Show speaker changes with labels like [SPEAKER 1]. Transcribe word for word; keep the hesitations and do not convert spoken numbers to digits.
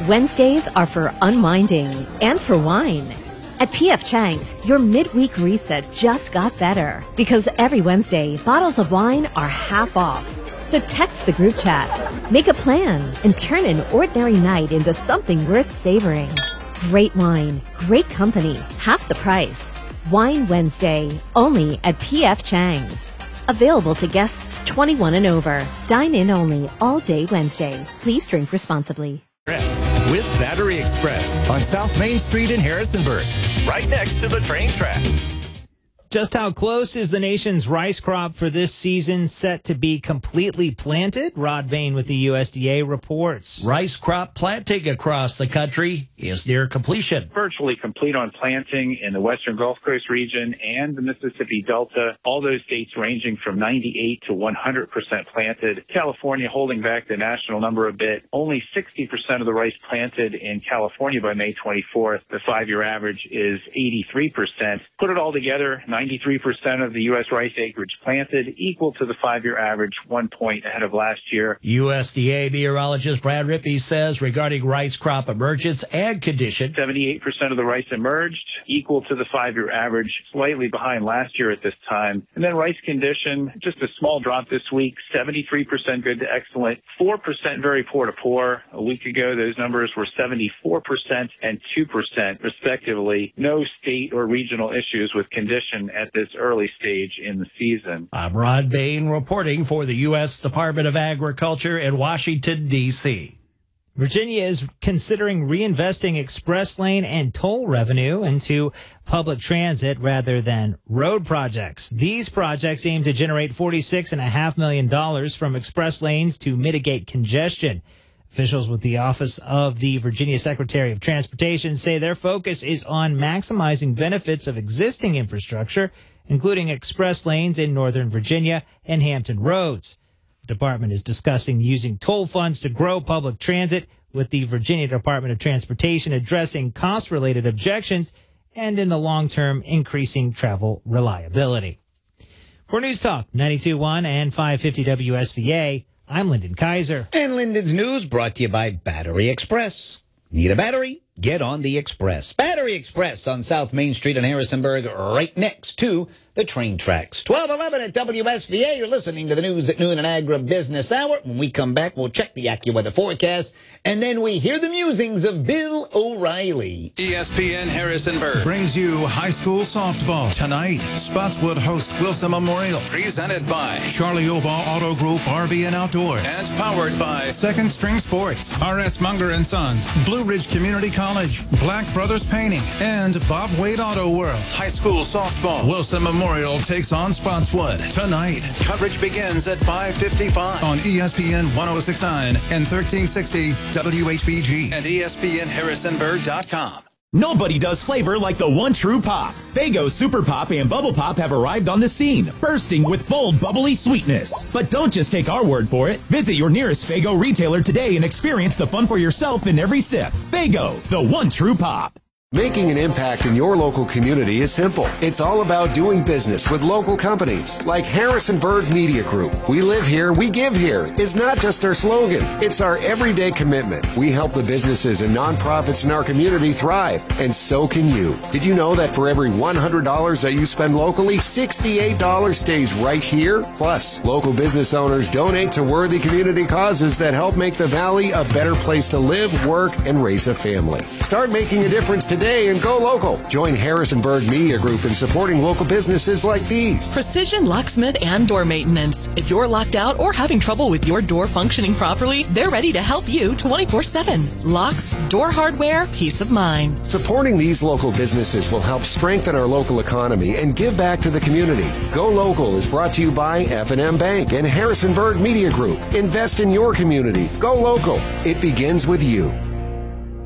[SPEAKER 1] Wednesdays are for unwinding and for wine. At P F Chang's, your midweek reset just got better because every Wednesday, bottles of wine are half off. So text the group chat, make a plan, and turn an ordinary night into something worth savoring. Great wine, great company, half the price. Wine Wednesday, only at P F Chang's. Available to guests twenty-one and over. Dine in only all day Wednesday. Please drink responsibly.
[SPEAKER 2] With Battery Express on South Main Street in Harrisonburg, right next to the train tracks.
[SPEAKER 3] Just how close is the nation's rice crop for this season set to be completely planted? Rod Bain with the U S D A reports.
[SPEAKER 4] Rice crop planting across the country is near completion.
[SPEAKER 5] Virtually complete on planting in the western Gulf Coast region and the Mississippi Delta. All those states ranging from ninety-eight to one hundred percent planted. California holding back the national number a bit. Only sixty percent of the rice planted in California by May twenty-fourth. The five-year average is eighty-three percent. Put it all together, ninety-three percent of the U S rice acreage planted, equal to the five-year average, one point ahead of last year.
[SPEAKER 4] U S D A meteorologist Brad Rippey says regarding rice crop emergence and condition,
[SPEAKER 5] seventy-eight percent of the rice emerged, equal to the five-year average, slightly behind last year at this time. And then rice condition, just a small drop this week, seventy-three percent good to excellent, four percent very poor to poor. A week ago, those numbers were seventy-four percent and two percent, respectively. No state or regional issues with condition at this early stage in the season.
[SPEAKER 4] I'm Rod Bain reporting for the U S Department of Agriculture in Washington, D C
[SPEAKER 3] Virginia is considering reinvesting express lane and toll revenue into public transit rather than road projects. These projects aim to generate forty-six point five million dollars from express lanes to mitigate congestion. Officials with the Office of the Virginia Secretary of Transportation say their focus is on maximizing benefits of existing infrastructure, including express lanes in Northern Virginia and Hampton roads. The department is discussing using toll funds to grow public transit, with the Virginia Department of Transportation addressing cost-related objections and, in the long term, increasing travel reliability. For News Talk ninety-two point one and five fifty W S V A, I'm Lyndon Kaiser.
[SPEAKER 6] And Lyndon's News brought to you by Battery Express. Need a battery? Get on the Express. Battery Express on South Main Street in Harrisonburg, right next to the train tracks. twelve eleven at W S V A. You're listening to the News at Noon and Agribusiness Hour. When we come back, we'll check the AccuWeather forecast, and then we hear the musings of Bill O'Reilly.
[SPEAKER 2] E S P N Harrisonburg
[SPEAKER 7] brings you high school softball tonight. Spotswood host Wilson Memorial.
[SPEAKER 2] Presented by
[SPEAKER 7] Charlie Obaugh Auto Group R V and Outdoors.
[SPEAKER 2] And powered by
[SPEAKER 7] Second String Sports. R S Munger and Sons. Blue Ridge Community College. Black Brothers Painting. And Bob Wade Auto World.
[SPEAKER 2] High school softball.
[SPEAKER 7] Wilson Memorial takes on Spotswood tonight.
[SPEAKER 2] Coverage begins at five fifty-five
[SPEAKER 7] on E S P N one oh six point nine and thirteen sixty W H B G
[SPEAKER 2] and E S P N Harrisonburg dot com.
[SPEAKER 8] Nobody does flavor like the one true pop. Faygo Super Pop and Bubble Pop have arrived on the scene, bursting with bold, bubbly sweetness. But don't just take our word for it. Visit your nearest Faygo retailer today and experience the fun for yourself in every sip. Faygo, the one true pop.
[SPEAKER 9] Making an impact in your local community is simple. It's all about doing business with local companies like Harrisonburg Media Group. We live here, we give here is not just our slogan. It's our everyday commitment. We help the businesses and nonprofits in our community thrive, and so can you. Did you know that for every one hundred dollars that you spend locally, sixty-eight dollars stays right here? Plus, local business owners donate to worthy community causes that help make the Valley a better place to live, work, and raise a family. Start making a difference today. And go local. Join Harrisonburg Media Group in supporting local businesses like these.
[SPEAKER 10] Precision Locksmith and Door Maintenance. If you're locked out or having trouble with your door functioning properly, they're ready to help you twenty-four seven. Locks, door hardware, peace of mind.
[SPEAKER 9] Supporting these local businesses will help strengthen our local economy and give back to the community. Go Local is brought to you by F and M Bank and Harrisonburg Media Group. Invest in your community. Go local. It begins with you.